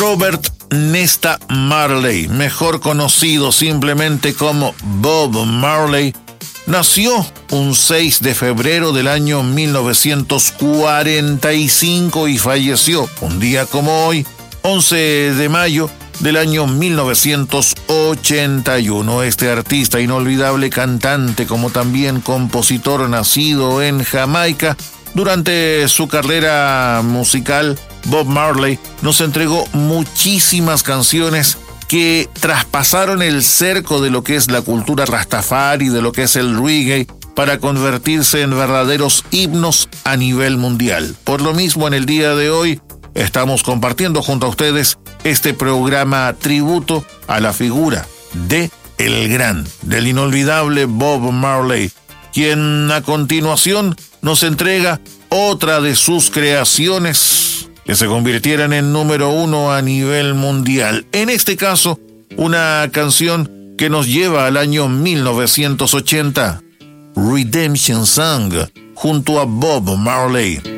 Robert Nesta Marley, mejor conocido simplemente como Bob Marley, nació un 6 de febrero del año 1945 y falleció un día como hoy, 11 de mayo del año 1981. Este artista, inolvidable cantante como también compositor nacido en Jamaica, durante su carrera musical, Bob Marley nos entregó muchísimas canciones que traspasaron el cerco de lo que es la cultura rastafari, de lo que es el reggae, para convertirse en verdaderos himnos a nivel mundial. Por lo mismo, en el día de hoy, estamos compartiendo junto a ustedes este programa tributo a la figura del inolvidable Bob Marley, quien a continuación nos entrega otra de sus creaciones que se convirtieran en número 1 a nivel mundial. En este caso, una canción que nos lleva al año 1980, Redemption Song, junto a Bob Marley.